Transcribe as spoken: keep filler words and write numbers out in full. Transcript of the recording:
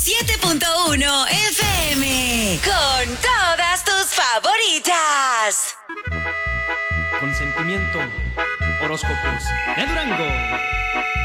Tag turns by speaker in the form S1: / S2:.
S1: siete punto uno F M. Con todas tus favoritas.
S2: Consentimiento. Horóscopos de Durango.